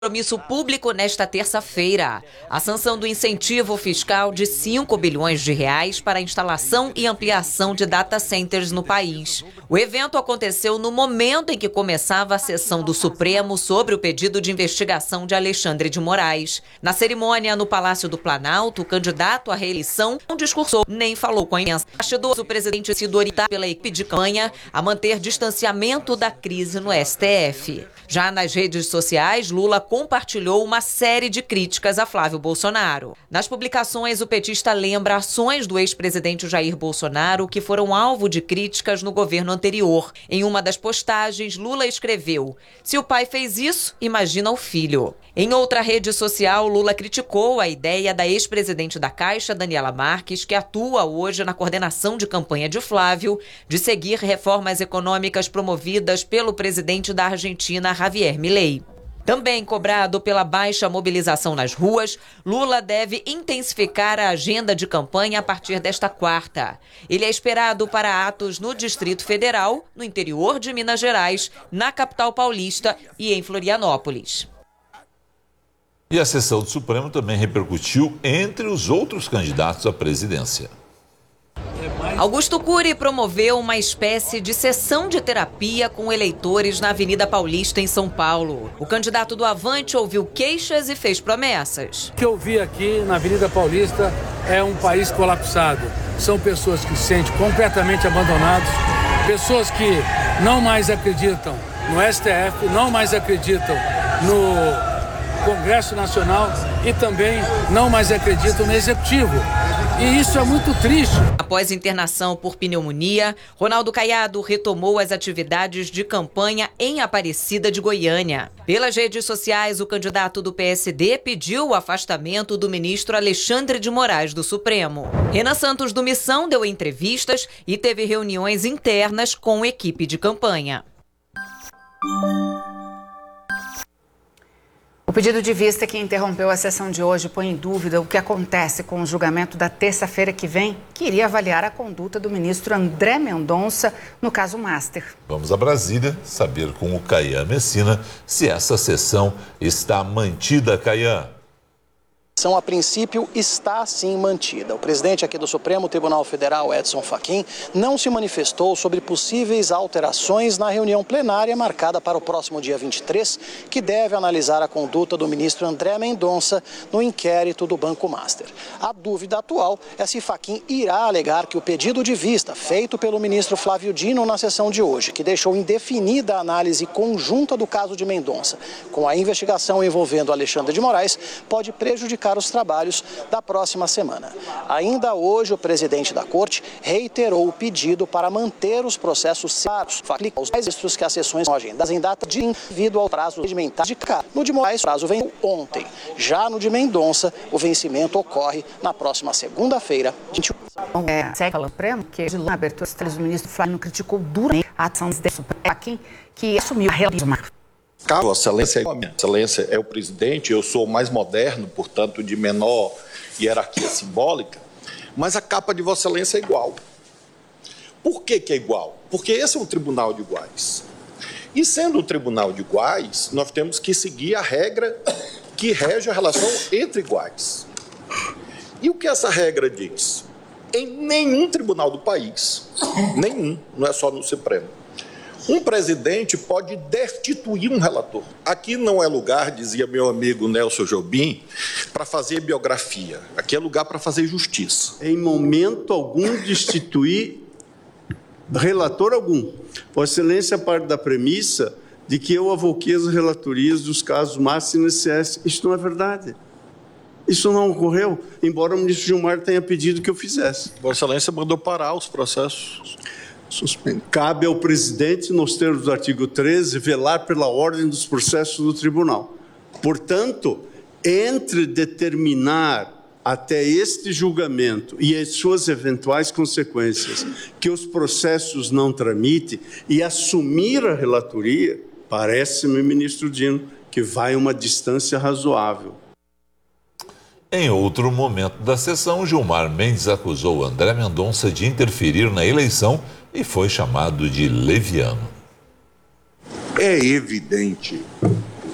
Compromisso público nesta terça-feira. A sanção do incentivo fiscal de 5 bilhões de reais para a instalação e ampliação de data centers no país. O evento aconteceu no momento em que começava a sessão do Supremo sobre o pedido de investigação de Alexandre de Moraes. Na cerimônia no Palácio do Planalto, o candidato à reeleição não discursou nem falou com a imprensa. O presidente sido orientado pela equipe de campanha a manter distanciamento da crise no STF. Já nas redes sociais, Lula compartilhou uma série de críticas a Flávio Bolsonaro. Nas publicações, o petista lembra ações do ex-presidente Jair Bolsonaro que foram alvo de críticas no governo anterior. Em uma das postagens, Lula escreveu: "Se o pai fez isso, imagina o filho". Em outra rede social, Lula criticou a ideia da ex-presidente da Caixa, Daniela Marques, que atua hoje na coordenação de campanha de Flávio, de seguir reformas econômicas promovidas pelo presidente da Argentina, Javier Milei. Também cobrado pela baixa mobilização nas ruas, Lula deve intensificar a agenda de campanha a partir desta quarta. Ele é esperado para atos no Distrito Federal, no interior de Minas Gerais, na capital paulista e em Florianópolis. E a sessão do Supremo também repercutiu entre os outros candidatos à presidência. Augusto Cury promoveu uma espécie de sessão de terapia com eleitores na Avenida Paulista, em São Paulo. O candidato do Avante ouviu queixas e fez promessas. O que eu vi aqui na Avenida Paulista é um país colapsado. São pessoas que se sentem completamente abandonadas, pessoas que não mais acreditam no STF, não mais acreditam no Congresso Nacional e também não mais acreditam no Executivo. E isso é muito triste. Após internação por pneumonia, Ronaldo Caiado retomou as atividades de campanha em Aparecida de Goiânia. Pelas redes sociais, o candidato do PSD pediu o afastamento do ministro Alexandre de Moraes do Supremo. Renan Santos do Missão deu entrevistas e teve reuniões internas com equipe de campanha. O pedido de vista que interrompeu a sessão de hoje põe em dúvida o que acontece com o julgamento da terça-feira que vem, que iria avaliar a conduta do ministro André Mendonça no caso Master. Vamos a Brasília saber com o Caian Messina se essa sessão está mantida, Caian. A princípio está sim mantida. O presidente aqui do Supremo Tribunal Federal, Edson Fachin, não se manifestou sobre possíveis alterações na reunião plenária marcada para o próximo dia 23, que deve analisar a conduta do ministro André Mendonça no inquérito do Banco Master. A dúvida atual é se Fachin irá alegar que o pedido de vista feito pelo ministro Flávio Dino na sessão de hoje, que deixou indefinida a análise conjunta do caso de Mendonça, com a investigação envolvendo Alexandre de Moraes, pode prejudicar os trabalhos da próxima semana. Ainda hoje, o presidente da Corte reiterou o pedido para manter os processos separados, aos registros que as sessões são agendadas em data de devido ao prazo regimentar de cá. No de Moraes, o prazo venceu ontem. Já no de Mendonça, o vencimento ocorre na próxima segunda-feira, 21. Segue falando Supremo que na abertura dos três, o ministro Flávio criticou duramente a ação do Supremo, que assumiu a realismo. Vossa Excelência é o presidente, eu sou mais moderno, portanto de menor hierarquia simbólica, mas a capa de Vossa Excelência é igual. Por que é igual? Porque esse é um tribunal de iguais. E sendo um tribunal de iguais, nós temos que seguir a regra que rege a relação entre iguais. E o que essa regra diz? Em nenhum tribunal do país, nenhum, não é só no Supremo, um presidente pode destituir um relator. Aqui não é lugar, dizia meu amigo Nelson Jobim, para fazer biografia. Aqui é lugar para fazer justiça. Em momento algum destituir relator algum. Vossa Excelência parte da premissa de que eu avoquei as relatorias dos casos Master e INSS. Isso não é verdade. Isso não ocorreu, embora o ministro Gilmar tenha pedido que eu fizesse. Vossa Excelência mandou parar os processos. Cabe ao presidente, nos termos do artigo 13, velar pela ordem dos processos do tribunal. Portanto, entre determinar até este julgamento e as suas eventuais consequências que os processos não tramitem e assumir a relatoria, parece-me, ministro Dino, que vai uma distância razoável. Em outro momento da sessão, Gilmar Mendes acusou André Mendonça de interferir na eleição e foi chamado de leviano. É evidente